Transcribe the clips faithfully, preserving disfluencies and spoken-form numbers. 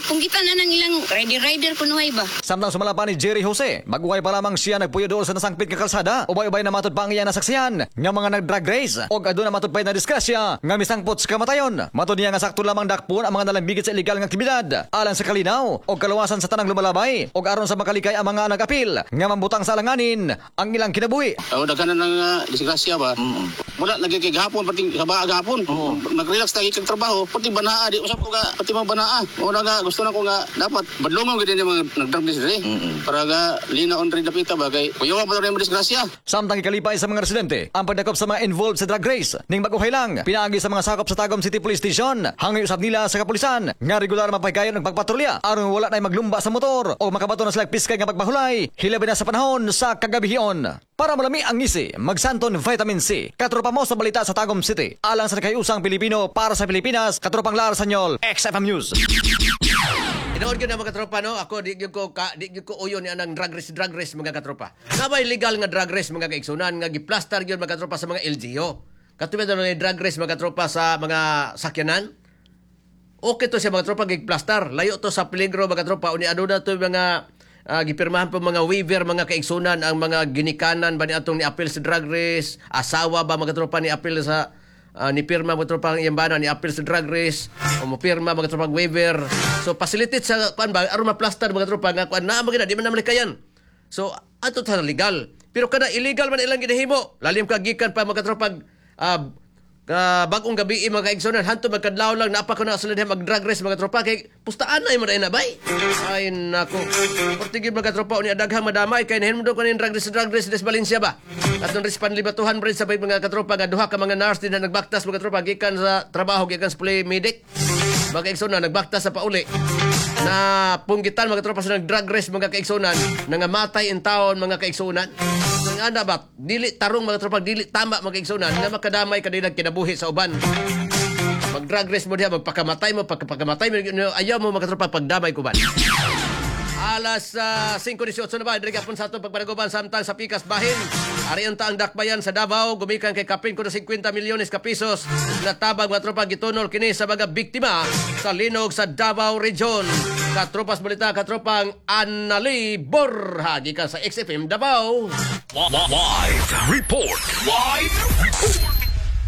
punggitan na ng ilang rider-rider kunuhay ba? Samtang sumala pa ni Jerry Jose, mag-uway pa lamang siya nagpuyo doon sa nasangpit nga kalsada. Ubay-ubay na matod pa ang iya nasaksiyan nga mga nag-drag race. O aduna matod pa na diskrasya nga misangpot sa kamatayon. Matod niya nga sakto lamang dakpon ang mga nalambigit sa illegal nga aktibidad. Alang sa kalinaw o kaluwasan sa tanang lumalabay o aron sa makalikay ang mga nag-apil nga mambutang sa alanganin ang ilang kinabuhi. Ako daghan na ng uh, disgrasya ba. Mm. Wala nagkikigahapon pati sa baga gahapon. Oh. Nag-relax tayo kang trabaho pati banaa di usap ko ga pati mga banaa. O na nga gusto na ko nga dapat badlongon gid ni mga nag-drug race mm-hmm. para ga lina on rin napita ba kay kuyo pa rin disgrasya. Samtang ikalipay sa mga residente ang pagdakop sa mga involved sa drug race ning baguhay lang pinaagi sa mga sakop sa Tagum City Police Station hangay usab nila sa kapulisan nga regular mapaygayon ng pagpatrolya aron wala nay maglumba sa motor o makabato na sila piskay nga pagpahulay hilabi na sa panahon sa kagabihion. Para malami ang ngisi, magsanton vitamin C. Katropa mo sa balita sa Tagum City. Alang sa nakayusang Pilipino para sa Pilipinas, katropang Lar Sanyol, X F M News. Inood ko na mga katropa, no? Ako, di gyud ko, ka, di gyud ko uyon ni anang drug race, drug race, mga katropa. Nga ba illegal nga drug race, mga kaigsunan, nga giplastar yun, mga katropa, sa mga L G O. Katulad na nga drug race, mga katropa, sa mga sakyanan. Okay to siya, mga katropa, giplastar. Layo to sa peligro, mga katropa. Uni ano na to mga Uh, gipirmahan po mga waiver, mga kaigsunan, ang mga ginikanan ba ni atong ni apil sa drug race, asawa ba mga tropa ni apil sa uh, ni pirma mga tropa ang iyambana ni apil sa drug race, o mo pirma mga tropa waiver. So facilitate sa kuan ba aron ma-plaster mga tropa nga kuan na magina di man namlikayan. So ato ta legal. Pero kada illegal man ilang ginahimo, lalim ka gikan pa mga tropa uh, Uh, bagong gabi mga kaigsunan hanto magkadlaw lang napa ko na sila mag drug race mga tropa kay pustaan ay mo na bay ay nako portigid mga tropa ni adaghang madamay kay nahin mo do kanin drug race drug race des Valencia ba atong respan libatuhan brid sa mga katropa nga duha ka mga nurse din na nagbaktas mga tropa gikan sa trabaho gikan sa play medic mga kaigsunan nagbaktas sa pauli na punggitan mga tropa sa nag drug race mga kaigsunan nangamatay in taon mga kaigsunan nga na ba dili tarong mga tropa dili tama mga kaigsunan nga makadamay kanilang kinabuhi sa uban mag drug race mo diha magpakamatay mo pagpakamatay mo ayaw mo mga tropa pagdamay ko ba alas uh, five eighteen na ba diri gapon sa atong pagpanaguban samtang sa pikas bahin ari unta ang dakbayan sa Davao gumikan kay kapin ko na fifty milyones ka pesos na tabang mga tropa gitunol kini sa mga biktima sa linog sa Davao Region. Katropas balita katropang Anali Borja gikan sa X F M Davao. Live report. Live report.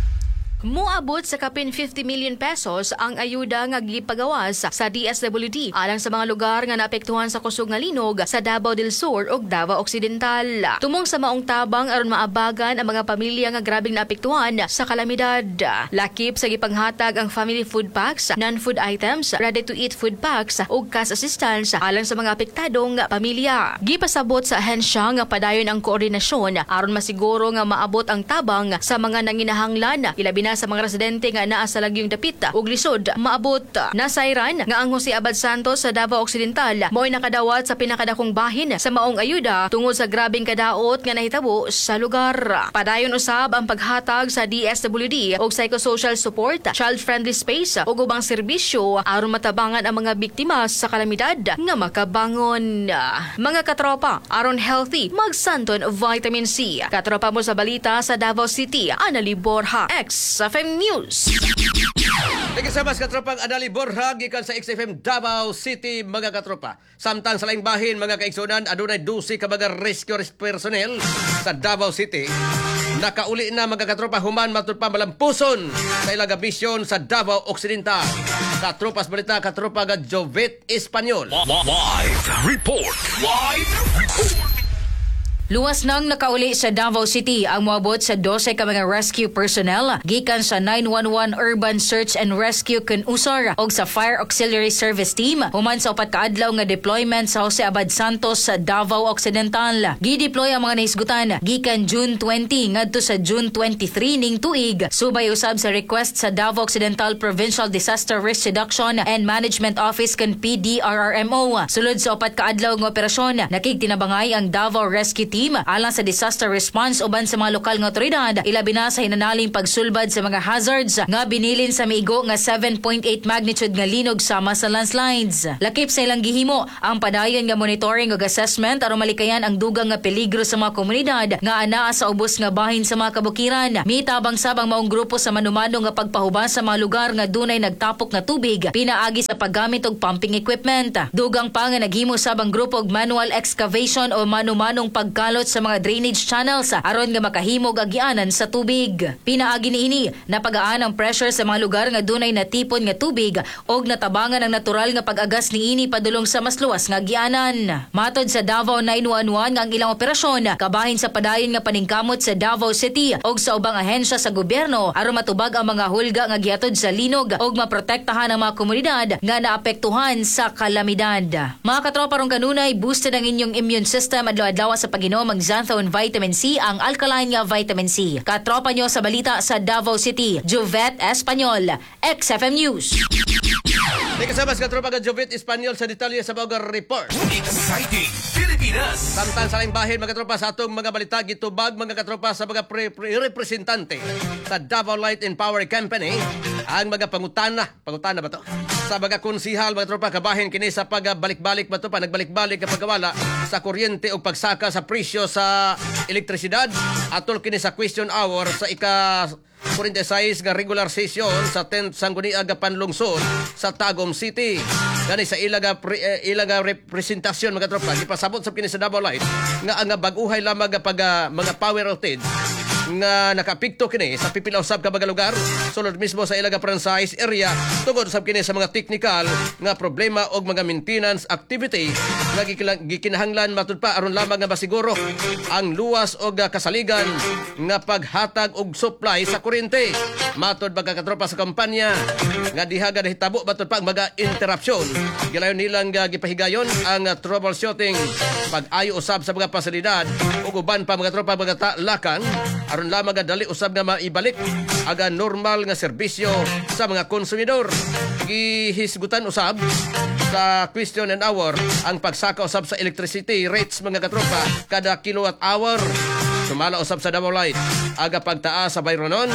Moabot sa kapin fifty million pesos ang ayuda nga gipagawas sa D S W D alang sa mga lugar nga naapektuhan sa kusog nga linog sa Davao del Sur ug Davao Occidental. Tumong sa maong tabang aron maabagan ang mga pamilya nga grabing naapektuhan sa kalamidad. Lakip sa gipanghatag ang family food packs, non-food items, ready-to-eat food packs ug cash assistance alang sa mga apektadong pamilya. Gipasabot sa ahensya nga padayon ang koordinasyon aron masiguro nga maabot ang tabang sa mga nanginahanglan ilabi na sa mga residente nga naa sa lagyong dapit ug lisod maabot. Nasayran nga ang Jose Abad Santos sa Davao Occidental mo'y nakadawat sa pinakadakong bahin sa maong ayuda tungod sa grabing kadaot nga nahitabo sa lugar. Padayon usab ang paghatag sa D S W D og psychosocial support, child-friendly space ug ubang serbisyo aron matabangan ang mga biktima sa kalamidad nga makabangon. Mga katropa, aron healthy, magsanton vitamin C. Katropa mo sa balita sa Davao City, Anali Borja, X F M News. Thank you so much katropang Anali Borja gikan sa X F M Davao City mga katropa. Samtang sa laing bahin mga kaigsunan adunay twelve ka mga rescue personnel sa Davao City. Nakauli na mga katropa human matud pa malampuson sa ilang misyon sa Davao Occidental. Katropas balita katropa ga Jovet Espanyol. Live report. Live report. Luwas nang nakauli sa Davao City ang moabot sa twelve ka mga rescue personnel gikan sa nine one one Urban Search and Rescue kun U S A R og sa Fire Auxiliary Service Team human sa upat ka adlaw nga deployment sa Jose Abad Santos sa Davao Occidental. Gi-deploy ang mga nahisgutan gikan June twenty ngadto sa June twenty-three ning tuig subay usab sa request sa Davao Occidental Provincial Disaster Risk Reduction and Management Office kun P D R R M O. Sulod sa upat ka adlaw nga operasyon nakigtinabangay ang Davao Rescue Team team alang sa disaster response uban sa mga lokal nga otoridad ilabi na sa hinanaling pagsulbad sa mga hazards nga binilin sa miigo nga seven point eight magnitude nga linog sama sa landslides. Lakip sa ilang gihimo ang padayon nga monitoring ug assessment aron malikayan ang dugang nga peligro sa mga komunidad nga anaa sa ubos nga bahin sa mga kabukiran. Mitabang sabang maong grupo sa manumano nga pagpahuban sa mga lugar nga dunay nagtapok nga tubig pinaagi sa paggamit og pumping equipment. Dugang pa nga naghimo sabang grupo og manual excavation o manumanong pagkalot sa mga drainage channels aron nga makahimog agianan sa tubig. Pinaagi niini na pag-aan ang pressure sa mga lugar nga dunay natipon nga tubig og natabangan ang natural nga pag-agas niini padulong sa mas luwas nga agianan. Matod sa Davao nine one one nga ang ilang operasyon kabahin sa padayon nga paningkamot sa Davao City og sa ubang ahensya sa gobyerno aron matubag ang mga hulga nga gihatod sa linog og maprotektahan ang mga komunidad nga naapektuhan sa kalamidad. Mga katropa rong kanunay, boosted ang inyong immune system adlaw-adlaw sa pag-inom ang Xanthone Vitamin C, ang alkaline nga vitamin C. Katropa nyo sa balita sa Davao City, Jovet Espanyol, X F M News. May kasama sa katropa ka Jovet Espanyol sa detalye sa mga report. Exciting Pilipinas. Samtang sa laing bahin, mga katropa, sa atong mga balita, gitubag mga katropa sa mga pre- pre- representante sa Davao Light and Power Company ang mga pangutana, pangutana ba to? Sa mga konsihal, mga tropa, kabahin kini sa pagbalik-balik ba to pa, nagbalik-balik kapag pagkawala sa kuryente o pagsaka sa presyo sa elektrisidad. Atol kini sa question hour sa ika forty-six nga regular session sa tenth Sangguniang Panlungsod sa Tagum City. Gani sa ilaga pre, eh, ilaga representasyon mga tropa, gipasabot sa kini sa Davao Light nga ang baguhay lamang pag uh, mga power outage nga nakapikto kini sa pipila usab ka mga lugar sulod mismo sa ilaga franchise area tungod usab kini sa mga technical nga problema og mga maintenance activity nga gikinahanglan matud pa aron lamang nga masiguro ang luwas og kasaligan nga paghatag og supply sa kuryente. Matud mga katropa sa kampanya nga diha ga nahitabo matud pa ang mga interruption gilayon nilang uh, gipahigayon ang uh, troubleshooting pag-ayo usab sa mga pasilidad ug uban pa mga tropa mga talakan aron lamang dali usab nga maibalik aga normal nga serbisyo sa mga konsumidor. Gihisgutan usab sa question and hour ang pagsaka usab sa electricity rates mga katropa kada kilowatt hour. Sumala usab sa Davao Light aga pagtaas sa bayronon.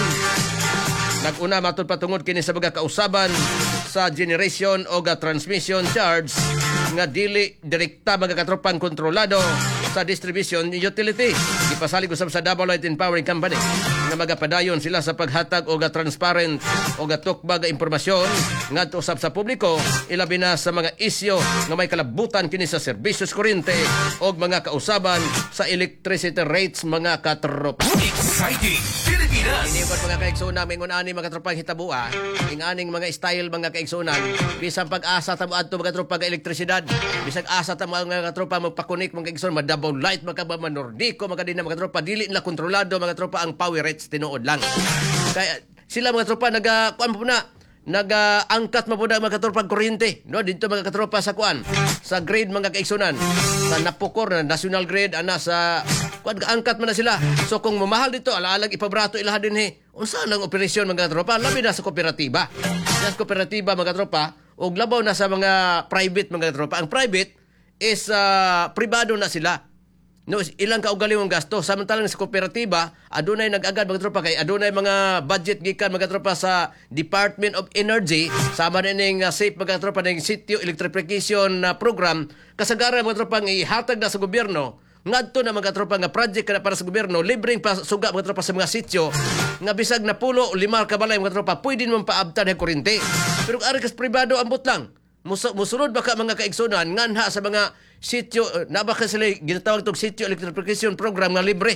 Naguna matud patungod kini sa mga kausaban sa generation o ga transmission charge nga dili direkta mga katropang kontrolado sa distribution utility. Ipasalig usab sa Davao Light and Power Company nga magapadayon sila sa paghatag o ga transparent o ga tukbag impormasyon ngadto usab sa publiko ilabi na sa mga isyu nga may kalabutan kini sa serbisyos kuryente o mga kausaban sa electricity rates mga katropa. Exciting Pilipinas. Inibot mga kaigsunan, may ngunani mga tropang hitabua, inganing mga style mga kaigsunan, bisang pag-asa tamo adto mga tropang elektrisidad, bisang asa tamo mga tropa magpakunik mga kaigsunan, madabaw light, mga manordiko, mga din mga tropa, dili na kontrolado mga tropa ang power rates tinuod lang. Kaya sila mga tropa, naga, kuan po na, nag-angkat mo po na mga katropang kuryente, no? Dito mga katropa sa kuan, sa grade mga kaigsunan, sa napukor na national grade, ana sa kuan, angkat mo na sila. So kung mamahal dito, alaalag ipabrato ilaha din he. Unsa lang operasyon mga katropa, labi na sa kooperatiba. Sa kooperatiba mga katropa, o labaw na sa mga private mga katropa. Ang private is uh, pribado na sila. No, ilang kaugali ang gasto. Samantalang sa kooperatiba, adunay nag-agad mga tropa kay adunay mga budget gikan mga tropa sa Department of Energy, sama na ning uh, safe mga tropa ning sitio electrification uh, program. Kasagaran mga tropa ng ihatag na sa gobyerno. Ngadto na mga tropa nga project kana para sa gobyerno, libreng pa suga mga tropa sa mga sitio nga bisag na pulo o lima ka balay mga tropa, pwede naman paabtan ng kuryente. Pero kung ari kas pribado ambot lang. Musunod baka mga kaigsunan nganha sa mga sitio na baka sila ginatawag tog sitio electrification program nga libre.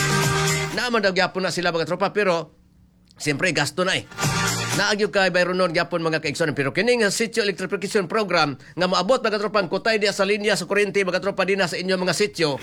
Naaman daw gyapon na sila mga tropa pero siyempre gasto na eh. Naagyo kay bayronon gyapon mga kaigsunan pero kining sitio electrification program nga maabot mga tropa kutay diya sa linya sa kuryente mga tropa dinha sa inyo mga sitio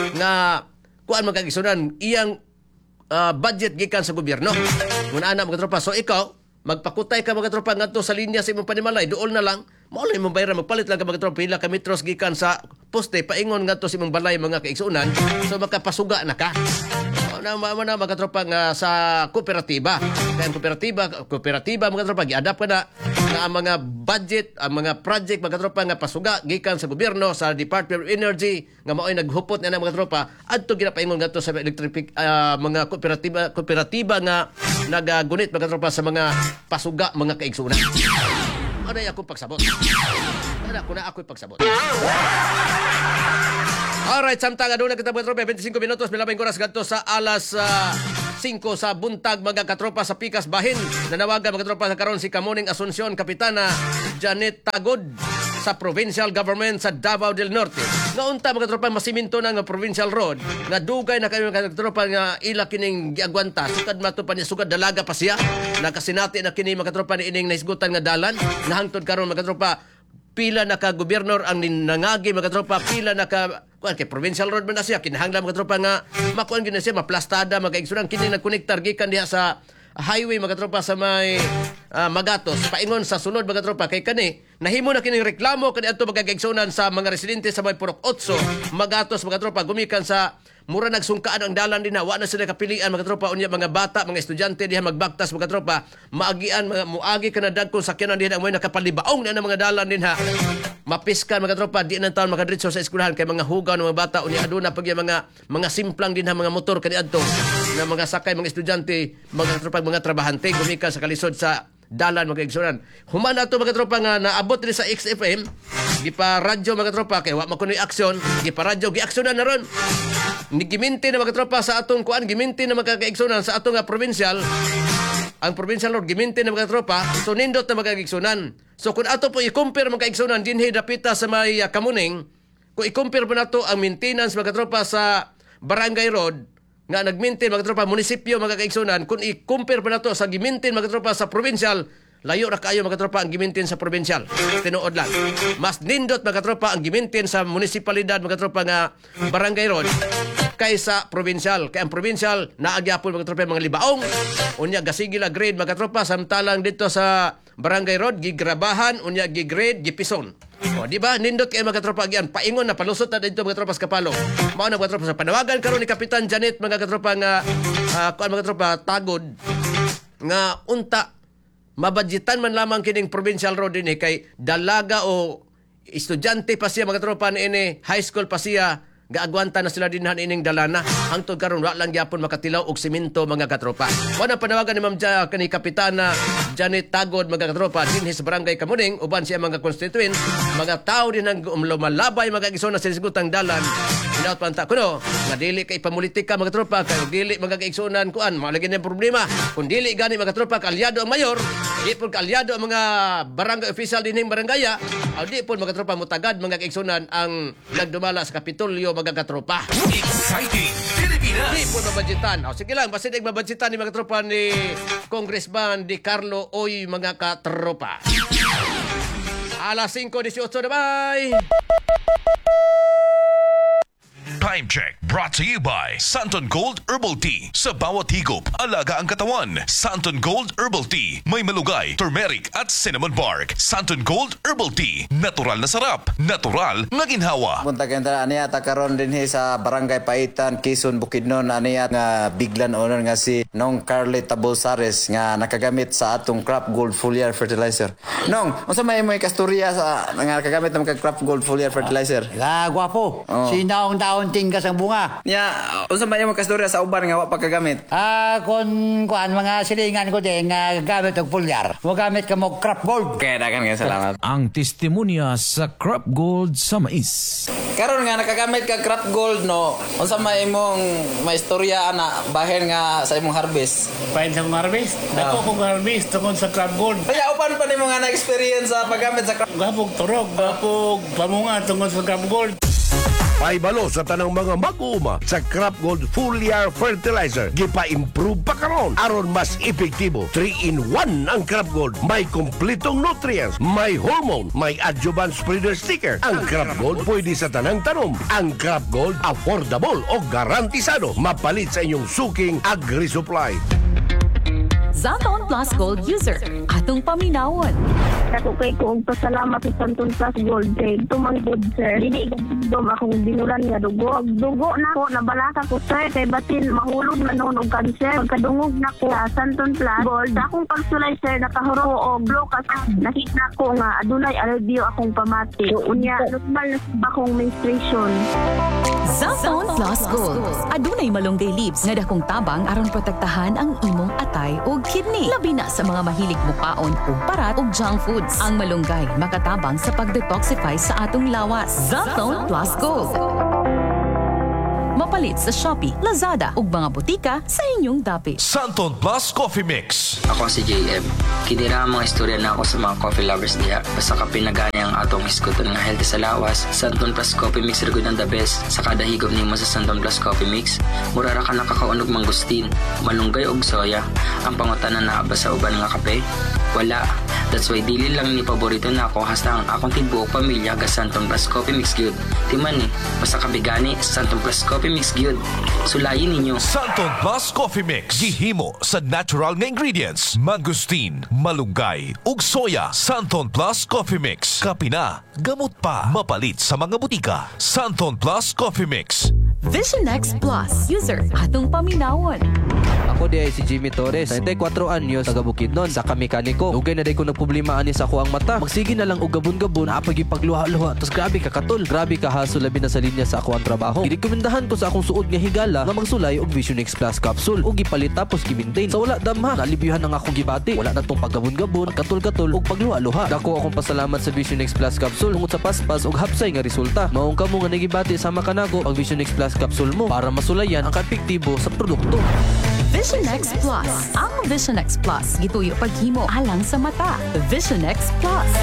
nga kuan mga kaigsunan iyang uh, budget gikan sa gobyerno. Muna ana mga tropa, so ikaw magpakutay ka mga tropa ngadto sa linya sa imong panimalay, duol na lang maulay mong bayaran, magpalit lang ka mga tropa pila ka metros gikan sa poste paingon ngadto sa imong balay mga kaigsunan, so makapasuga na ka. na mo na mga katropa nga sa kooperatiba. Kaya ang kooperatiba, kooperatiba mga katropa giadapt ka na nga ang mga budget, ang mga project mga katropa nga pasuga gikan sa gobyerno sa Department of Energy nga mao'y naghupot na mga katropa adto ginapaingon ngadto sa electric uh, mga kooperatiba kooperatiba nga nagagunit mga katropa sa mga pasuga mga kaigsunan. Ano ay akong pagsabot? Ano ako na ako'y pagsabot? Alright, samtang aduna kita mga katropa, twenty-five minutos, milabing oras gadto sa alas uh, singko sa buntag mga katropa sa Pikas Bahin. Nanawagan mga katropa sa karon si Kamuning Asuncion Kapitana Janet Tagod sa provincial government sa Davao del Norte. Nga unta mga katropa masiminto na nga provincial road nga dugay na kayo mga katropa nga ila kining giagwanta sukad mato pa niya sukad dalaga pa siya nakasinati na kini mga katropa ni ining naisgutan nga dalan nahangtod karon mga katropa pila na ka gobernador ang nangagi mga katropa pila na ka kuan kay provincial road man na siya kinahanglan mga katropa nga makuan gyud na siya maplastada magaigsunan kini nagkonektar gikan diha sa highway mga tropa sa may uh, Magatos paingon sa sunod mga tropa kay kani nahimo na kining reklamo kani adto magagaigsunan sa mga residente sa may Purok Otso Magatos mga tropa gumikan sa mura nagsungkaan ang dalan din na wa na sila kapilian mga tropa unya mga bata mga estudyante diha magbaktas mga tropa maagian mga muagi kana dagkong sakyanan diha mo nakapalibaong na mga dalan din ha mapiskan mga tropa di nang taon makadritso sa eskwelahan kay mga hugaw ng mga bata unya aduna pag mga mga simplang din ha mga motor kani adto na mga sakay mga estudyante mga tropa mga trabahante gumikan sa kalisod sa dalan mga igsunan. Human ato mga tropa nga naabot rin sa X F M, gipa radyo mga tropa kay wa makunoy aksyon, gipa radyo giaksyonan na ron. Giminti na mga tropa sa atong kuan, giminti na mga kaigsunan sa atong nga provincial. Ang provincial lord giminti na mga tropa, so nindot na mga kaigsunan. So kung ato po i-compare mga kaigsunan dinhi dapita sa may uh, Kamuning, kung i-compare po nato ang maintenance mga tropa sa Barangay Road, nga nag-maintain mga tropa munisipyo mga kaigsunan kung i-compare pa na to sa gi-maintain mga tropa sa provincial layo ra kayo mga tropa ang gi-maintain sa provincial tinuod lang mas nindot mga tropa ang gi-maintain sa munisipalidad mga tropa nga Barangay Road kaysa provincial kay ang provincial naagyapon mga tropa mga libaong unya gasigila grade mga tropa samtalang dito sa Barangay Road gigrabahan unya gigrade gipison. O, di ba? Nindot kayo mga katropa agyan. Paingon na, palusot na dito mga katropa sa Kapalo. Mao na mga katropa sa panawagan karon ni Kapitan Janet mga katropa nga, uh, kuan mga katropa, tagod, nga unta, mabadjitan man lamang kining provincial road din eh, kay dalaga o estudyante pa siya mga katropa ni ini, high school pa siya, gaagwanta na sila dinhan ining dalana hangtod karon wa lang gyapon makatilaw og semento mga katropa. Wala panawagan ni Ma'am ja, kani Kapitana Janet Tagod mga katropa dinhi sa Barangay Kamuning uban siya mga constituent mga tao din ang lumalabay mga igsoon sa sigutang dalan. Inaot panta kuno nga dili kay pamulitika mga tropa kay dili mga kaigsunan kuan malagi na problema kun dili gani mga tropa kaalyado ang mayor di pud kaalyado ang mga barangay official dinhing barangaya aw di pud mga tropa mutagad mga kaigsunan ang nagdumala sa Kapitolyo mga katropa. Exciting Pilipinas! Di pud mabadjitan. Aw sige lang basin ig mabadjitan ni mga tropa ni Congressman Di Carlo Oy mga katropa. Alas singko dieciocho na bye. Time check brought to you by Santon Gold Herbal Tea. Sa bawat higop, alaga ang katawan. Santon Gold Herbal Tea. May malugay, turmeric at cinnamon bark. Santon Gold Herbal Tea. Natural na sarap. Natural nga ginhawa. Punta kayo na aniya takaron din hi sa Barangay Paitan, Quezon, Bukidnon aniya nga biglan owner nga si Nong Carly Tabulsares nga nakagamit sa atong Crop Gold Foliar Fertilizer. Nong, unsa may mo kasturya sa nga nakagamit ng Crop Gold Foliar Fertilizer? Ah, gwapo. Oh. Sinaong taon tinggas ang bunga. Nya, unsa may mo kasturya sa uban nga wa pagkagamit? Ah, kon kuan mga silingan ko din nga gamit og foliar. Mo gamit ka mo crop gold. Kaya dagan nga salamat. Ang testimonya sa Crop Gold sa mais. Karon nga nakagamit ka Crop Gold no. Unsa may imong maistorya ana bahin nga sa imong harvest? Pain sa kong harvest. Dako kong harvest tungkol sa crop gold. Kaya upan pa nimo nga na-experience sa paggamit sa crop. Gapog turog, gapog pamunga tungkol sa crop gold. Paibalo sa tanang mga mag-uuma sa Crop Gold Foliar Fertilizer. Gipa-improve pa karon aron mas epektibo. three in one ang Crop Gold. May kumpletong nutrients, may hormone, may adjuvant spreader sticker. Ang Crop Gold pwede sa tanang tanom. Ang Crop Gold affordable o garantisado. Mapalit sa inyong suking agri-supply. Zaton Plus Gold user. Atong paminawon. Ako kay ko og pasalamat sa Santon Plus Gold kay tumanggod sir. Dili gudom akong binulan nga dugo. Dugo na ko nabalaka ko sir kay batin mahulog na noon og cancer. Pagkadungog na ko sa Santon Plus Gold, akong pagsulay sir nakahuro og blokas. Nakita ko nga adunay alivio akong pamati. So, unya normal na sa akong menstruation. Santon Plus Gold. Adunay malunggay leaves nga dakong tabang aron protektahan ang imong atay ug kidney. Labi na sa mga mahilig mukaon ug parat ug junk foods. Ang malunggay makatabang sa pag-detoxify sa atong lawas. Santon Plus Gold. Mapalit sa Shopee, Lazada ug mga butika sa inyong dapit. Santon Plus Coffee Mix. Ako si J M. Kinira ang mga istorya na ako sa mga coffee lovers diha. Basta ka pinagani ang atong hisguton nga healthy sa lawas. Santon Plus Coffee Mix rin ang the best. Sa kada higop nimo sa Santon Plus Coffee Mix, murara ka nakakaunog mangustin, malunggay og soya. Ang pangutanan na ba sa uban nga kape? Wala. That's why dili lang ni paborito na ako hasta ang akong tibuok pamilya ga Santon Plus Coffee Mix gyud. Timan ni, basta kabigani Santon Plus Coffee Mix gyud. Sulayin ninyo. Santon Plus Coffee Mix. Gihimo sa natural nga ingredients. Mangustin, malunggay, ug soya. Santon Plus Coffee Mix. Kapina, gamot pa. Mapalit sa mga butika. Santon Plus Coffee Mix. Vision X Plus. User, atong paminawon. Ako di ay si Jimmy Torres, ninety-four anyos, taga Bukidnon, sa kamekaniko. Ugay na day ko nagproblema ani sa ako ang mata. Magsige na lang og gabon-gabon, apag ipagluha-luha. Tas grabe ka katol, grabe ka haso labi na sa linya sa ako ang trabaho. Girekomendahan ko sa akong suod nga higala nga magsulay og Vision X Plus capsule ug gipalit tapos gi-maintain. Sa wala damha, nalibiyuhan ang akong gibati. Wala na tong paggabon-gabon, katol-katol ug pagluha-luha. Dako akong pasalamat sa Vision X Plus capsule tungod sa paspas ug hapsay nga resulta. Maong kamo nga nagibati sama kanago ang Vision X Plus capsule mo para masulayan ang kaepektibo sa produkto. Vision X Plus. Ang Vision X Plus gituyo paghimo alang sa mata. Vision X Plus.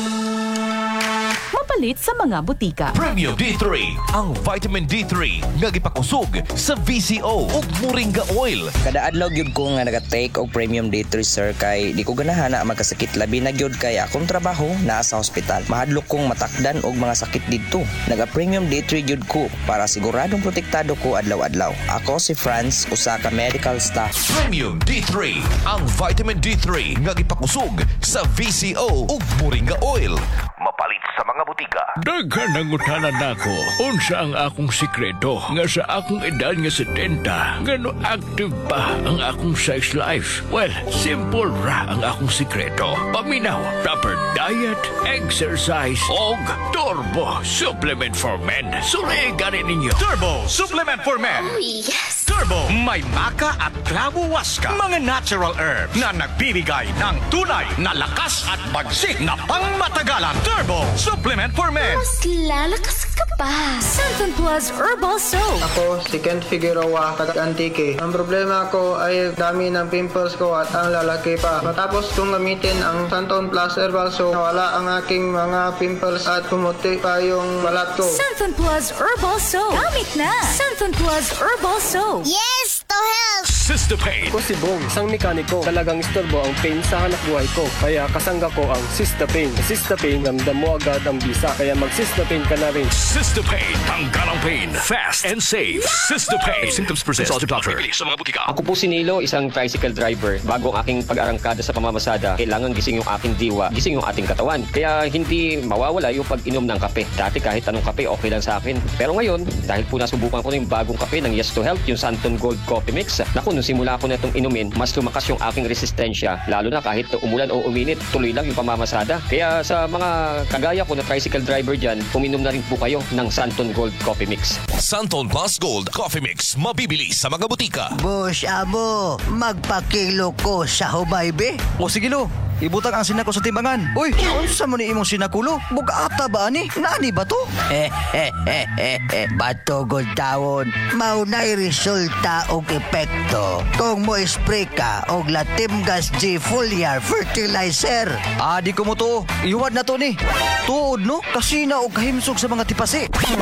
Mapalit sa mga butika. Premium D three, ang vitamin D three nga gipakusog sa V C O ug Moringa Oil. Kada adlaw gyud ko nga naga-take og Premium D three sir kay di ko ganahan na magkasakit labi na gyud kay akong trabaho naa sa ospital. Mahadlok kong matakdan og mga sakit didto. Naga-Premium D three gyud ko para siguradong protektado ko adlaw-adlaw. Ako si Franz, usa ka medical staff. Premium D three, ang vitamin D three nga gipakusog sa V C O ug Moringa Oil. Mapalit sa mga butika. Daghan ang utanan nako. Unsa ang akong sikreto nga sa akong edad nga setenta, ngano active pa ang akong sex life? Well, simple ra ang akong sikreto. Paminaw, proper diet, exercise, og Turbo Supplement for Men. Surigan ninyo. Turbo Supplement for Men. Oh, yes! Turbo, may maka at clavo waska. Mga natural herbs na nagbibigay ng tunay na lakas at bagsik na pangmatagalan. Turbo Supplement for Men. Mas lalakas ka pa. Santon Plus Herbal Soap. Ako si Kent Figueroa, taga-Antique. Ang problema ko ay dami ng pimples ko at ang lalaki pa. Matapos kong gamitin ang Santon Plus Herbal Soap, nawala ang aking mga pimples at pumuti pa yung balat ko. Santon Plus Herbal Soap. Gamit na. Santon Plus Herbal Soap. Yes, to help! Sistapain. Ako si Bong, isang mekaniko. Talagang istorbo ang pain sa hanap buhay ko. Kaya kasangga ko ang Sistapain. Sistapain, ramdam mo agad ang bisa. Kaya mag-Sistapain ka na rin. Sistapain. Tanggal ang pain. Fast and safe. Sistapain. Symptoms persist. Consult your doctor. Sa mga butika. Ako po si Nilo, isang tricycle driver. Bago ang aking pag-arangkada sa pamamasada, kailangan gising yung aking diwa, gising yung ating katawan. Kaya hindi mawawala yung pag-inom ng kape. Dati kahit anong kape, okay lang sa akin. Pero ngayon, dahil po nasubukan ko na yung bagong kape ng Yes to Health, yung Santon Gold Coffee Mix. Naku, nung simula ko na itong inumin, mas lumakas yung aking resistensya. Lalo na kahit umulan o uminit, tuloy lang yung pamamasada. Kaya sa mga kagaya ko na tricycle driver dyan, uminom na rin po kayo ng Santon Gold Coffee Mix. Santon Plus Gold Coffee Mix, mabibili sa mga butika. Boss Abo, magpakilo ko sa hubaybe. O sige lo, ibutang ang sinako sa timbangan. Uy, unsa mo ni imong sinakulo? Bugata ba ani? Nani ba to? Eh, eh, eh, eh, eh. Batogod tawon. Maunay resulta og epekto kung mo spray ka og Latimgas G Foliar Fertilizer. Ah, di ko mo to. Ihuwad na to ni. Tuod no? Kasi na og kahimsog sa mga tipasi.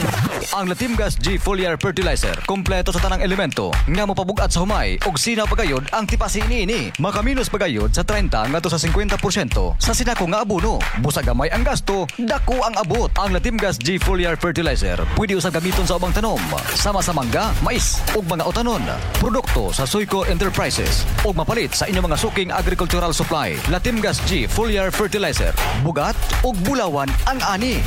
Ang Latimgas G Foliar Fertilizer, kompleto sa tanang elemento nga mopabugat sa humay og sinaw pagayod ang tipasi niini. Makaminos pagayod sa thirty ngadto sa fifty fifty percent sa sinako nga abono. Busa gamay ang gasto, dako ang abot. Ang Latimgas G Foliar Fertilizer pwede usab gamiton sa ubang tanom, sama sa mangga, mais ug mga utanon. Produkto sa Soyco Enterprises ug mapalit sa inyong mga suking agricultural supply. Latimgas G Foliar Fertilizer. Bugat ug bulawan ang ani.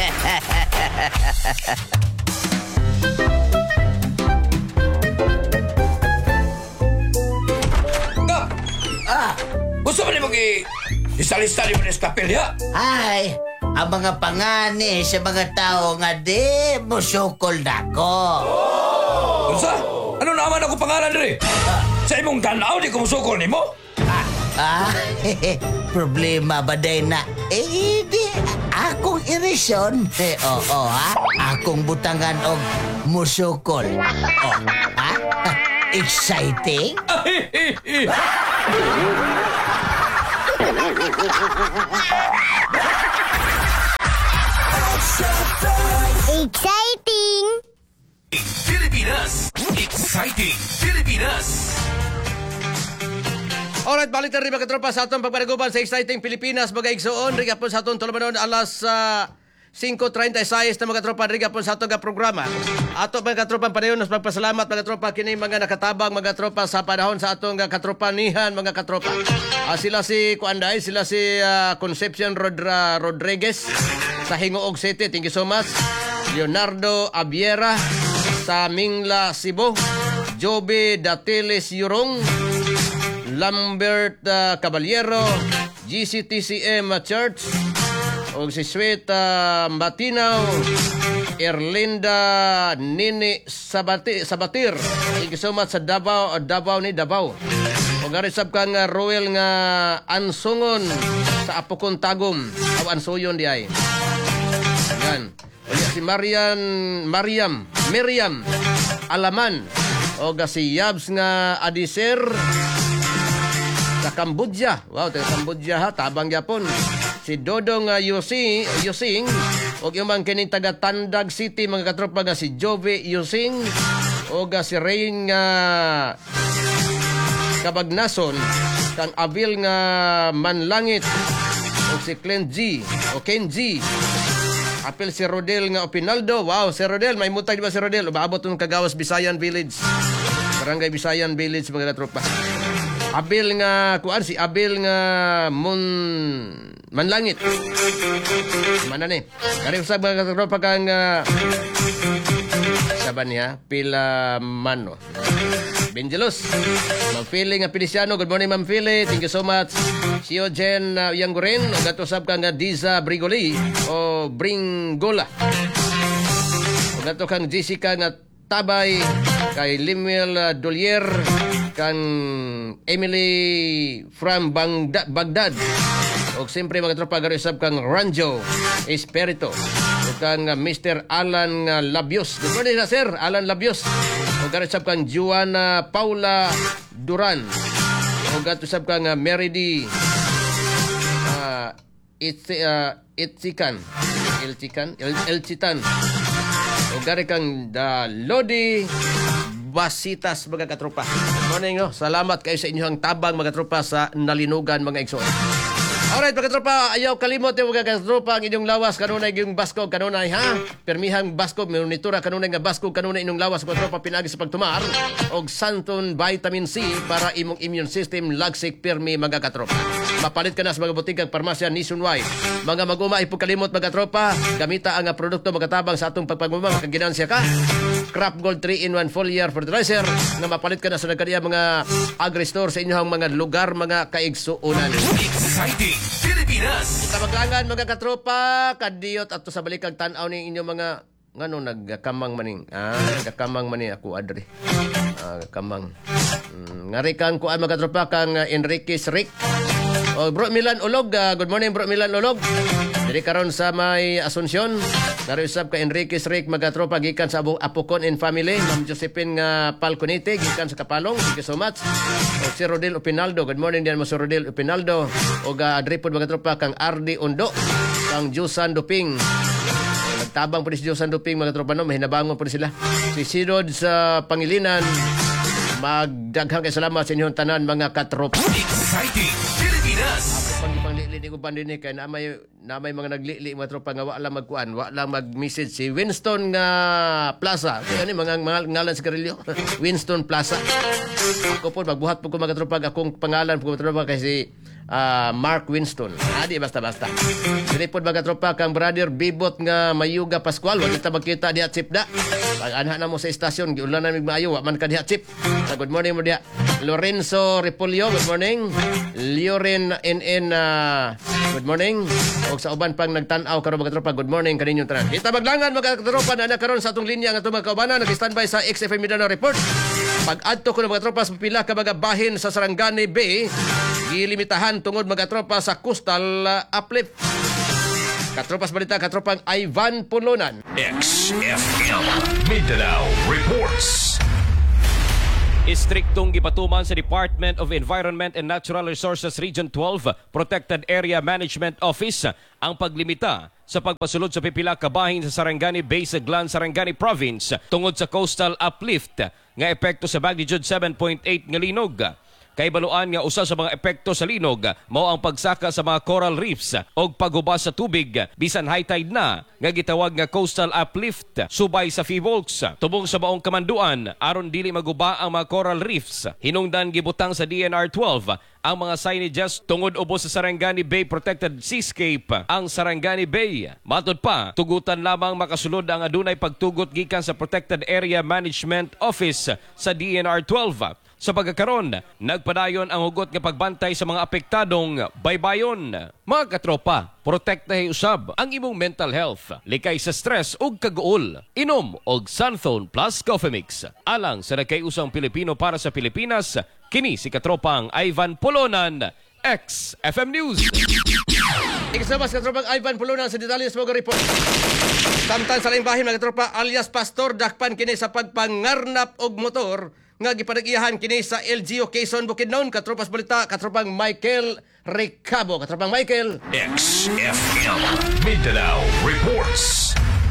Ah, gusto mo ni mag- isali-sali mo na sa kapilya? Ay, ang mga pangani sa mga tao nga di musukol nako. Oh! Unsa? Ano naman ako pangalan diri? Sa imong tanaw di ko musukol nimo? Ah, problema ba day na? Eh, di akong irisyon. Eh, oo, oh, oh, ha? Akong butangan og musukol. Oh, ha? Exciting? Exciting! Pilipinas! Exciting Pilipinas! Alright, balik na rin mga katropa sa atong pagpanaguban sa Exciting Pilipinas. Mga igsoon, rin po sa atong tulumanon alas uh, five thirty-six na mga katropa, rin po sa atong programa. Ato mga katropa panayon, mas magpasalamat mga katropa, kini mga nakatabang mga katropa sa panahon sa atong katropanihan mga katropa. Uh, sila si Kuanday, sila si uh, Concepcion Rodra, Rodriguez sa Hingoog City. Thank you so much. Leonardo Abiera sa Mingla, Cebu. Joby Datiles Yurong. Lambert uh, Caballero, G C T C M Church, o si Sweta Matinaw, Erlinda Nini Sabati, Sabatir. Thank you so much sa Davao, Davao ni Davao. O nga sab kang uh, Roel nga Ansungon sa Apokon Tagum, o Ansuyon di ay. Yan. O si Marian, Mariam, Miriam Alaman, o nga si Yabs nga Adiser, sa Cambodia. Wow, taga Cambodia ha, tabang Japon. Si Dodong uh, Yusing, Yusing, o yung mga kining taga Tandag City, mga katropa nga si Jove Yusing, o nga si Rain nga Kabagnason, kang Abil nga Manlangit, o si Clint G, o Ken G, apel si Rodel nga Opinaldo. Wow, si Rodel, may mutay di ba si Rodel? Umaabot ng Kagawas Bisayan Village, Barangay Bisayan Village, mga katropa. Abil nga kuan si Abil nga Mon Manlangit. Mana ni? Kari usab mga katropa kang uh, saban niya pila mano. Benjelos. Ma'am Philly nga Pilisiano. Good morning Ma'am Philly. Thank you so much. Si Ojen uh, Yangguren. O gato usab kang uh, Diza Brigoli o Bringola. O gato kang Jessica nga Tabay kay Limuel uh, Dolier kang Emily from Bagdad, Bagdad. O siyempre mga tropa garisab kang Ranjo Espirito o kang uh, Mister Alan uh, Labios. Good morning na sir, Alan Labios. O garisab kang Juana Paula Duran. O garisab kang uh, Meridi uh, Itzi, uh, Itzikan Ilchikan Il, Ilchitan. O gari kang uh, Lodi Basitas mga katropa. Good morning, no? Salamat kayo sa inyong tabang mga katropa sa nalinugan mga igsoon. Alright mga katropa, ayaw kalimot yung mga katropa ang inyong lawas kanunay yung baskog kanunay ha. Permihang baskog, monitora kanunay nga baskog kanunay inyong lawas mga katropa pinagi sa pagtumar og Santon Vitamin C para imong immune system lagsik permi mga katropa. Mapalit ka na sa mga butikang parmasya nationwide. Mga mag-uma ipukalimot mga katropa, gamita ang produkto mga tabang sa atong pagpagmumang kaginansya ka. Crop Gold three in one foliar fertilizer na mapalit ka na sa nagkaniya mga agri-store sa inyong mga lugar mga kaigsuunan. Exciting Pilipinas! Kita maglangan mga katropa, kadiyot at sa balikag tanaw ni inyong mga ngano nagkamang maning. Ah, nagkamang maning ako adri. Ah, kamang. Mm, ngari kang kuan mga katropa kang uh, Enriquez Rick. Oh, Bro Milan Ulog, uh, good morning Bro Milan Ulog. Diri karon sa may Asunsyon. Narisab ka Enriquez Rick mga tropa gikan sa Apokon and Family. Ma'am Josephine nga uh, Palconite gikan sa Kapalong. Thank you so much. O si Rodel Opinaldo. Good morning din mo si Rodel Opinaldo. O ga uh, adripod mga tropa kang Ardi Undo, kang Jusan Duping. Nagtabang po ni si Jusan Duping mga tropa no, mahinabangon po sila. Si Sidod sa Pangilinan. Magdaghang kay salamat sa inyong tanan mga katropa. Exciting Pilipinas! dili ko pandini kay na may na may mga naglili mga tropa nga wa lang magkuan, wa lang mag-message si Winston nga Plaza. Kaya ni mga, mga ngalan sa Carillo. Winston Plaza. Ako po magbuhat po ko mga tropa akong pangalan po mga tropa kay si uh, Mark Winston. Adi basta-basta. Dili po mga tropa kang brother Bibot nga Mayuga Pascual, wa kita magkita diha chip da. Pag anha na mo sa estasyon, giulan na mig maayo, wa man ka diha chip. So, good morning mo diha. Lorenzo Repolyo, good morning. Lioren N N uh, good morning. Og sa uban pang nagtan-aw karon mga tropa, good morning kaninyo tanan. Kita maglangan mga tropa na na karon sa atong linya nga mga kaubanan, nag-standby sa X F M Mindanao Report. Pag-adto ko ng mga tropa sa pila ka mga bahin sa Sarangani Bay, gilimitahan tungod mga tropa sa coastal uh, uplift. Katropas balita, katropang Ivan Pulunan. X F M Mindanao Reports. Istriktong gipatuman sa Department of Environment and Natural Resources Region twelve Protected Area Management Office ang paglimita sa pagpasulod sa pipila ka bahin sa Sarangani Bay sa Glan, Sarangani Province tungod sa coastal uplift nga epekto sa magnitude seven point eight nga linog. Kay baluan nga usa sa mga epekto sa linog mao ang pagsaka sa mga coral reefs o paghubas sa tubig bisan high tide na nga gitawag nga coastal uplift subay sa Fivolks. Tubong sa maong kamanduan aron dili maguba ang mga coral reefs, hinungdan gibutang sa D N R twelve ang mga signages tungod ubos sa Sarangani Bay Protected Seascape ang Sarangani Bay. Matod pa, tugutan lamang makasulod ang adunay pagtugot gikan sa Protected Area Management Office sa D N R twelve. Sa pagkakaron, nagpadayon ang hugot nga pagbantay sa mga apektadong baybayon. Mga katropa, protektahe usab ang imong mental health, likay sa stress ug kaguol. Inom og Sunphone Plus Coffee Mix. Alang sa nagkayusang Pilipino para sa Pilipinas, kini si katropang Ivan Polonan, X F M News. Ikasabas katropang Ivan Pulunan sa detalye sa mga report. Samtang sa laing bahin mga katropa alias Pastor dakpan kini sa pagpangarnap og motor nga gipanag-iyahan kini sa L G U Quezon Bukidnon. Katropas balita, katropang Michael Recabo. Katropang Michael. X F M Mindanao Reports.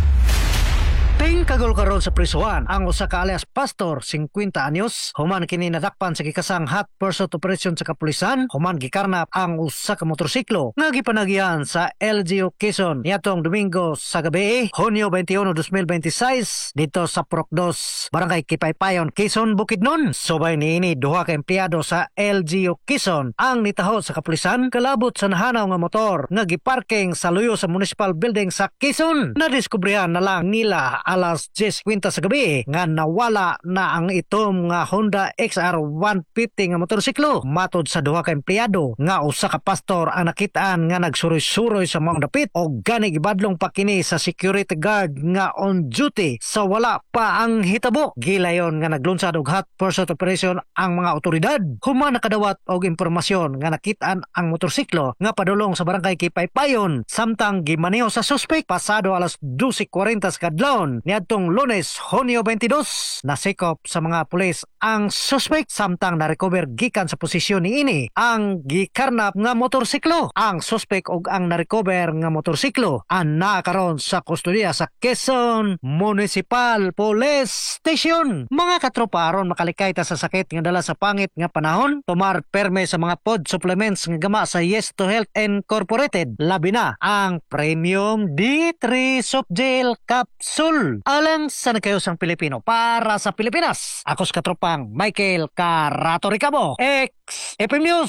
Ting kagol karon sa prisuan ang usa ka alias Pastor, fifty anyos, human kini nadakpan sa gikasang hot pursuit operation sa kapulisan, human gikarnap ang usa ka motorsiklo nga gipanagyan sa L G U Quezon niadtong Domingo sa gabi, Hunyo twenty-one, twenty twenty-six dito sa Purok two, Barangay Kipaypayon, Quezon, Bukidnon. Subay niini duha ka empleyado sa L G U Quezon ang nitaho sa kapulisan kalabot sa nahanaw nga motor nga giparking sa luyo sa municipal building sa Quezon. Nadiskubrihan na lang nila alas ten fifty sa gabi nga nawala na ang itom nga Honda X R one fifty nga motorsiklo. Matod sa duha ka empleyado nga usa ka pastor ang nakitaan nga nagsuroy-suroy sa mga dapit o gani gibadlong pa kini sa security guard nga on duty sa wala pa ang hitabo. Gilayon nga naglunsad og hot pursuit operation ang mga otoridad. Human nakadawat og impormasyon nga nakitaan ang motorsiklo nga padulong sa Barangay Kipaypayon samtang gimaneho sa suspect pasado alas twelve forty sa kadlawon niadtong Lunes, Hunyo twenty-two. Nasikop sa mga pulis ang suspect samtang na-recover gikan sa posisyon niini ang gikarnap nga motorsiklo. Ang suspect ug ang na-recover nga motorsiklo ang nakaron sa kustodiya sa Quezon Municipal Police Station. Mga katropa, aron makalikay ta sa sakit nga dala sa pangit nga panahon, tumar perme sa mga pod supplements nga gama sa Yes to Health Incorporated. Labi na ang Premium D three Soft Gel Capsule. Alang sa nagkayosang Pilipino para sa Pilipinas. Ako sa katropang Michael Carato Ricabo, X F M News.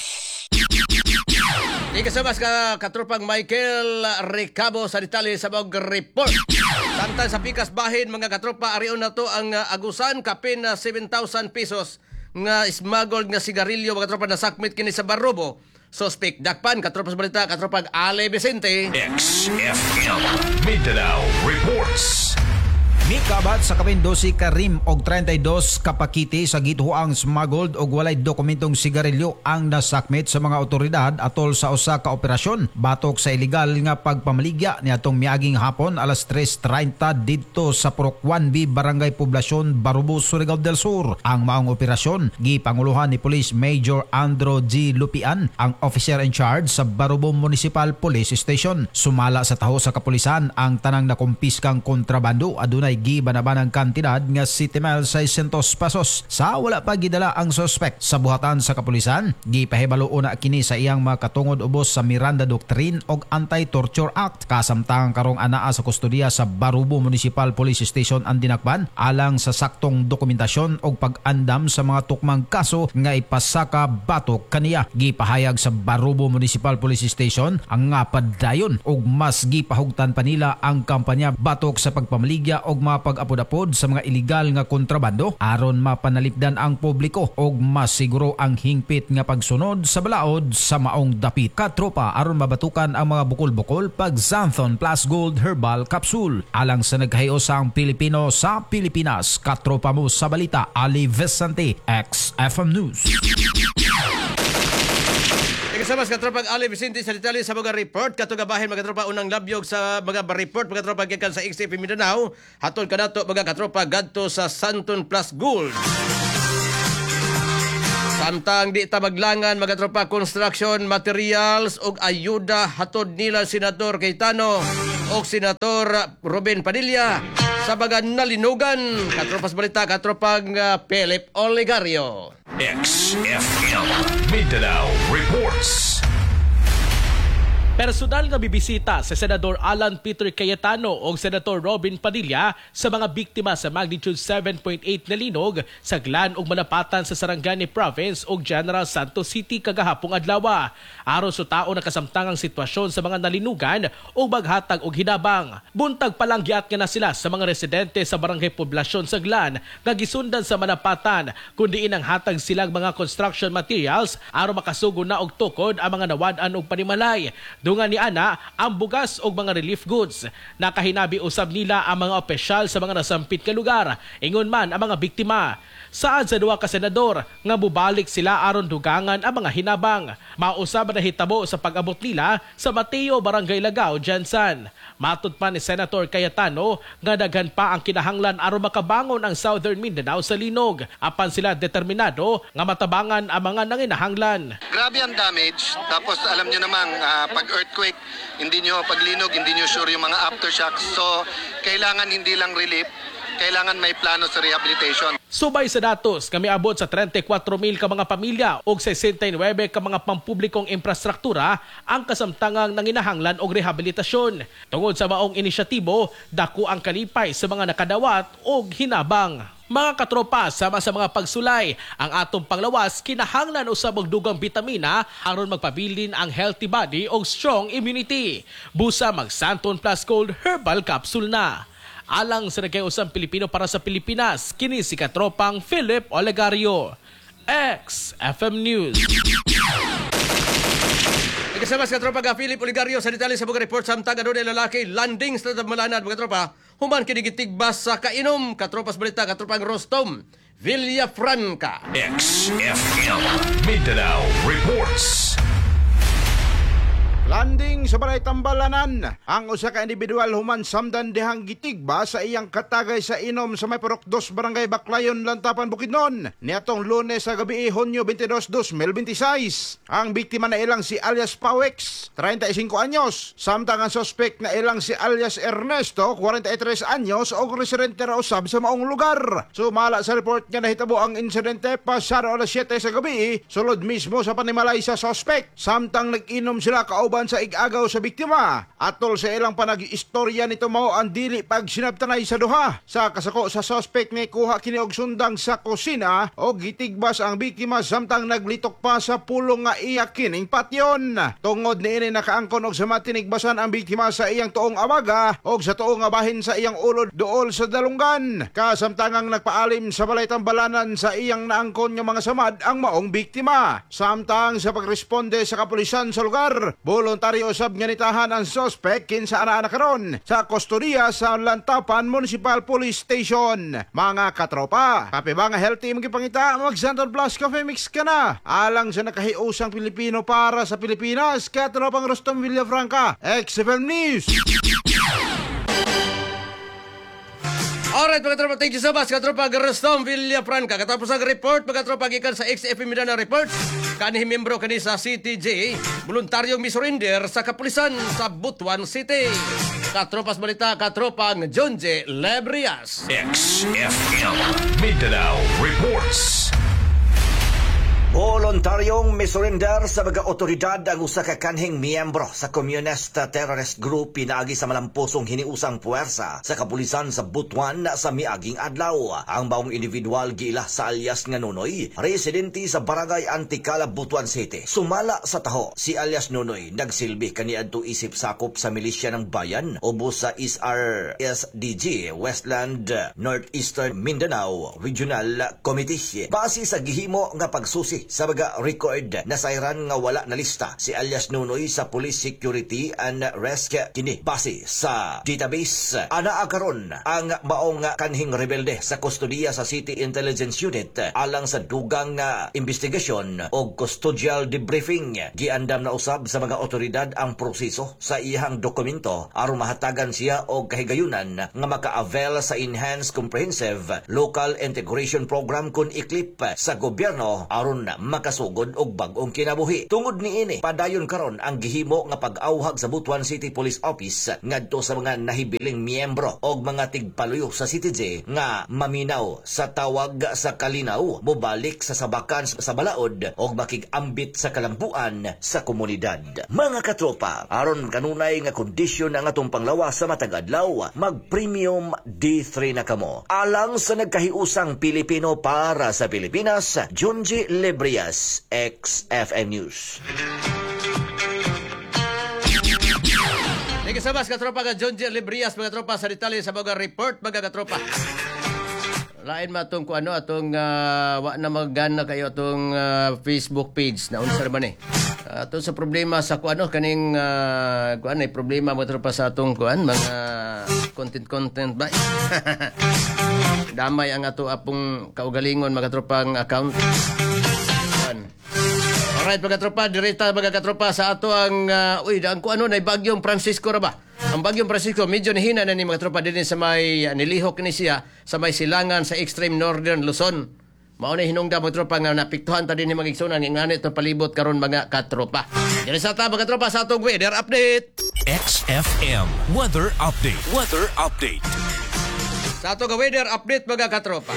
Ikasabas ka katropang Michael Recabo sa detalye sa mga report. Samtang sa pikas bahin mga katropa, arion na to ang uh, agusan kapin na uh, seven thousand pesos nga smuggled nga sigarilyo mga katropa na sakmit kini sa Barobo. Suspect dakpan katropa sa balita, katropang Ale Vicente. X F M Mindanao Reports. Mikabat sa kapin twelve ka rim og thirty-two ka pakiti sa gituang smuggled og walay dokumentong sigarilyo ang nasakmit sa mga otoridad atol sa usa ka operasyon batok sa ilegal nga pagpamaligya niadtong miaging hapon alas tres thirty didto sa Purok one B Barangay Poblasyon, Barubo, Surigao del Sur. Ang maong operasyon gipanguluhan ni Police Major Andro G. Lupian, ang officer in charge sa Barubo Municipal Police Station. Sumala sa taho sa kapulisan ang tanang nakumpiskang kontrabando adunay walay gibanabanang kantidad nga siyete mil seiscientos pesos sa wala pa gidala ang suspect. Sa buhatan sa kapulisan, gipahibalo una kini sa iyang makatungod ubos sa Miranda Doctrine og Anti-Torture Act. Kasamtang karong anaa sa kustodiya sa Barubo Municipal Police Station ang dinakban alang sa saktong dokumentasyon og pag-andam sa mga tukmang kaso nga ipasaka batok kaniya. Gipahayag sa Barubo Municipal Police Station ang nga padayon og mas gipahugtan pa nila ang kampanya batok sa pagpamaligya og mga pag-apod-apod sa mga iligal nga kontrabando aron mapanalipdan ang publiko og mas siguro ang hingpit nga pagsunod sa balaod sa maong dapit. Katropa aron mabatukan ang mga bukol-bukol pag Xanthon Plus Gold Herbal Capsule alang sa naghahiosang Pilipino sa Pilipinas. Katropa mo sa balita, Ali Vicente, X F M News. Kasama sa katropang Ali Vicente sa detalye sa mga report katugabahin mga katropa unang labyog sa mga report mga katropa gikan sa X T P Mindanao hatod kanato mga katropa gadto sa Santon Plus Gold. Samtang di ta maglangan mga katropa construction materials ug ayuda hatod nila Senador Cayetano o Senator Robin Padilla sa mga nalinugan. Katropas balita katropang uh, Philip Olegario. X F M Mindanao Reports. Personal nga bibisita sa Senador Alan Peter Cayetano o Senator Robin Padilla sa mga biktima sa magnitude seven point eight na linog sa Glan ug Manapatan sa Sarangani Province ug General Santos City kagahapong adlaw. Aron sa tao na kasamtangang sitwasyon sa mga nalinugan o maghatag og hinabang. Buntag palang giat nga na sila sa mga residente sa barangay poblasyon sa Glan nga gisundan sa Manapatan kundi inang hatag silang mga construction materials aron makasugo na og tukod ang mga nawad-an og panimalay. Dungan ni ana ang bugas o mga relief goods. Nakahinabi usab nila ang mga opisyal sa mga nasampit ka lugar. Ingon man ang mga biktima. Saad sa duwa ka senador nga bubalik sila aron dugangan ang mga hinabang. Mausab na hitabo sa pag-abot nila sa Mateo Barangay Lagao, Jansan. Matud pa ni Senator Cayetano nga daghan pa ang kinahanglan aron makabangon ang Southern Mindanao sa linog. Apan sila determinado nga matabangan ang mga nanginahanglan. Grabe ang damage. Tapos alam niyo namang uh, pag earthquake, hindi nyo paglinog, hindi nyo sure yung mga aftershocks. So, kailangan hindi lang relief, kailangan may plano sa rehabilitation. Subay sa datos, kami abot sa thirty-four mil ka mga pamilya o sixty-nine ka mga pampublikong infrastruktura ang kasamtangang nanginahanglan og rehabilitasyon. Tungod sa maong inisyatibo, dako ang kalipay sa mga nakadawat og hinabang. Mga katropa, sama sa mga pagsulay, ang atong panglawas kinahanglan usab og dugang bitamina aron magpabilin ang healthy body og strong immunity. Busa mag Santon Plus Gold Herbal Capsule na. Alang sa nagkayusang Pilipino para sa Pilipinas, kini si katropang Philip Olegario. X F M News. Kasama sa katropa ka Philip Olegario sa detalye sa mga report samtang adunay lalaki landing sa malanad mga katropa. Human kinigitigbas sa kainom katropas balita katropang Rostom Villafranca. X F M Mindanao Reports. Landing sa balay Tambalanan ang usa ka individual human samdan dihang gitigba sa iyang katagay sa inom sa may Purok dos Barangay Baclayon, Lantapan, Bukidnon niadtong Lunes sa gabi Hunyo twenty-dos, two thousand twenty-six. Ang biktima na ilang si alias Pawex, thirty-five anyos, samtang ang suspect na ilang si alias Ernesto, forty-three anyos og residente ra usab sa maong lugar. Sumala sa report nga nahitabo ang insidente pasado alas siyete sa gabi sulod mismo sa panimalay sa suspect, samtang nag-inom sila kauban sa ig-agaw sa biktima. Atol sa ilang panag-istorya nito mao ang dili pag sinabtanay sa duha. Sa kasako sa suspect ni kuha kini og sundang sa kusina o gitigbas ang biktima samtang naglitok pa sa pulong nga iya kining patyon. Tungod niini nakaangkon og sa matinigbasan ang biktima sa iyang tuong awaga og sa tuong nga bahin sa iyang ulod duol sa dalunggan. Kasamtangang nagpaalim sa balay Tambalanan sa iyang naangkon nga mga samad ang maong biktima. Samtang sa pagresponde sa kapulisan sa lugar, voluntaryo usab nga nitahan ang suspect kinsa ana na karon sa kustodiya sa Lantapan Municipal Police Station. Mga katropa, kape ba nga healthy mong gipangita mag Santon Plus Coffee Mix ka na alang sa nakahiusang Pilipino para sa Pilipinas. Katropang Rostom Villafranca, X F M News. Alright mga tropa, thank you so much katropa Rostom Villafranca. Katapos ang report mga tropa gikan sa X F M Mindanao Reports, kanhi membro kani sa C T J voluntaryong misurrender sa kapulisan sa Butuan City. katropas balita, katropang Junji Lebrias. X F M Mindanao Reports. Voluntaryong misurrender sa mga otoridad ang usa ka kanhing miyembro sa Communist Terrorist Group pinaagi sa malampusong hiniusang puwersa sa kapulisan sa Butuan sa miaging adlaw. Ang baong individual giila sa alias nga Nunoy, residente sa Barangay Antikala, Butuan City. Sumala sa taho, si alias Nunoy nagsilbi kaniadto isip sakop sa milisya ng bayan ubos sa S R S D G Westland Northeastern Mindanao Regional Committee. Base sa gihimo nga pagsusi sa mga record na sayran nga wala na lista si alias Nunoy sa Police Security and Rescue kini base sa database. Anaa karon ang maong kanhing rebelde sa kustodiya sa City Intelligence Unit alang sa dugang nga investigasyon o custodial debriefing. Giandam na usab sa mga otoridad ang proseso sa iyang dokumento aron mahatagan siya og kahigayunan nga maka-avail sa Enhanced Comprehensive Local Integration Program kun iklip sa gobyerno aron makasugod og bag-ong kinabuhi. Tungod niini, padayon karon ang gihimo nga pag-awhag sa Butuan City Police Office ngadto sa mga nahibiling miyembro og mga tigpaluyo sa C T J nga maminaw sa tawag sa kalinaw, mobalik sa sabakan sa balaod og makig-ambit sa kalambuan sa komunidad. Mga katropa, aron kanunay nga kondisyon ang atong panglawas sa matag adlaw, mag-premium D three na kamo. Alang sa nagkahiusang Pilipino para sa Pilipinas, Junji Lebrias, X F M News. Thank you so much, katropa ka Junji Lebrias, mga tropa sa detalye sa mga report, mga katropa. Lain ma atong kuano atong uh, wa na magana kayo atong uh, Facebook page na unsa man eh. Ato sa problema sa kuano kaning uh, kuan ay problema mga tropa sa atong kuan mga content content ba. Damay ang ato apong kaugalingon mga tropang account. Alright mga tropa, direta mga katropa sa ato ang uh, uy, ang kuano na bagyong Francisco ra ba? Ang bagyong Francisco medyo nihina na ni mga tropa din sa may uh, nilihok ni siya sa may silangan sa extreme northern Luzon. Mao na hinungdan mga tropa nga napiktuhan ta din ni mga igsunan ng nganit to palibot karon mga katropa. Diri sa ta mga tropa sa atong weather update. X F M Weather Update. Weather Update. Sa atong weather update mga katropa.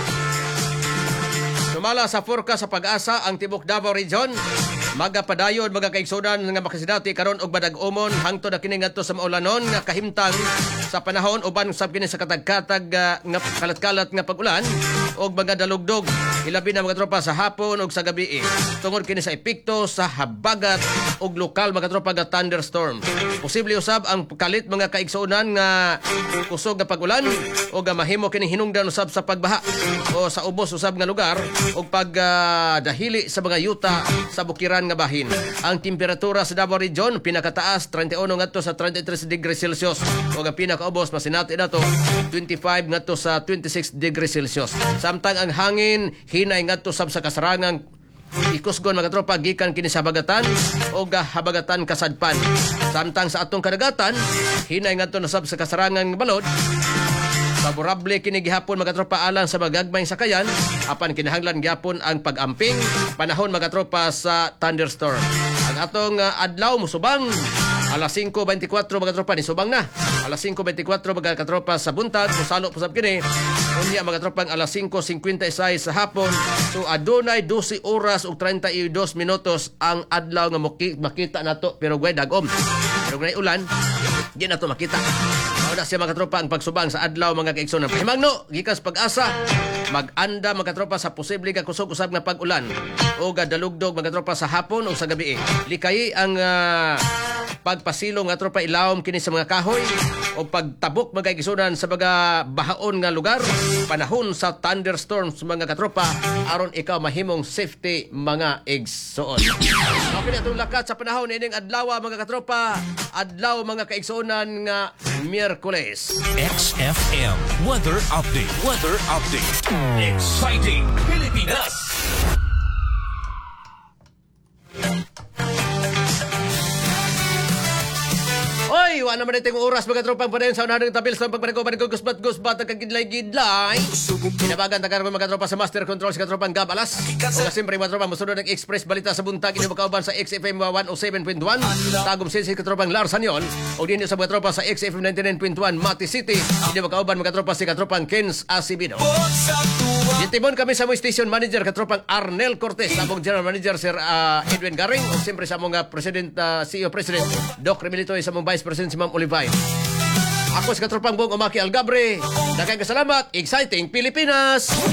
Sumala sa forecast sa pag-asa ang tibok Davao Region. Magapadayon mga kaigsunan nga makasidati karon og badag-umon hangtod na kini ngadto sa maulanon nga kahimtang sa panahon uban sab kini sa katag-katag uh, nga kalat-kalat nga pag-ulan og mga dalugdog ilabi na mga tropa sa hapon og sa gabi. Tungod kini sa epekto sa habagat og lokal mga tropa nga thunderstorm. Posible usab ang kalit mga kaigsunan nga kusog nga pag-ulan og uh, mahimo kini hinungdan usab sa pagbaha o sa ubos usab nga lugar og pag uh, dahili sa mga yuta sa bukiran nga bahin. Ang temperatura sa Davao Region pinakataas thirty-one ngadto sa thirty-three degrees Celsius ug ang pinakaubos masinati nato twenty-five ngadto sa twenty-six degrees Celsius. Samtang ang hangin hinay ngadto sab sa kasarangan ikusgon mga tropa gikan kini sa habagatan o habagatan kasadpan. Samtang sa atong kadagatan hinay ngadto na sab sa kasarangan nga balod. Favorable kini gihapon mga tropa alang sa magagmayng sakayan apan kinahanglan gihapon ang pag-amping panahon mga tropa sa thunderstorm. Ang atong uh, adlaw musubang alas five twenty-four mga tropa ni subang na. Alas five twenty-four mga katropa sa buntag musalo pusab kini. Unya mga tropa ang alas five fifty-six sa hapon. So adunay twelve oras ug thirty-two minutos ang adlaw nga makita nato pero way dagom. Pero ngay ulan di na to makita. Mao siya mga tropa ang pagsubang sa adlaw mga kaigsoon. Pahimangno gikas pag-asa mag-anda mga tropa sa posible ka kusog usab nga pag-ulan o gadalugdog mga tropa sa hapon o sa gabi. Likay ang uh, pagpasilong nga tropa ilawom kini sa mga kahoy o pagtabok mga kaigsunan sa mga bahaon nga lugar panahon sa thunderstorms mga katropa aron ikaw mahimong safety mga igsoon. Okay na itong lakat sa panahon ining adlaw mga katropa adlaw mga kaigsunan nga Miyerkules. X F M Weather Update. Weather Update. Exciting Pilipinas. Oy, wa naman itong oras mga tropang padayon sa unahang tabil sa pagpanagko-panagko gusbat-gusbat at kagidlay-gidlay. Pinabagan tagar mga tropa sa Master Control sa tropang Gabalas. O siyempre mga tropa musunod ng Express Balita sa buntag inyo makauban sa X F M one oh seven point one. Tagum Sisi katropang Larsan yon. O din sa mga tropa sa X F M ninety-nine point one Mati City. Inyo makauban mga tropa si katropang Kens Asibido. Itibon kami sa mga station manager katropang Arnel Cortez, sa mong general manager Sir uh, Edwin Garing, o siyempre sa mga president, uh, C E O President Doc Remilitoy, sa mong vice president si Ma'am Olivine. Ako sa katropang buong Umaki Algabre. Daghang kasalamat, exciting Pilipinas!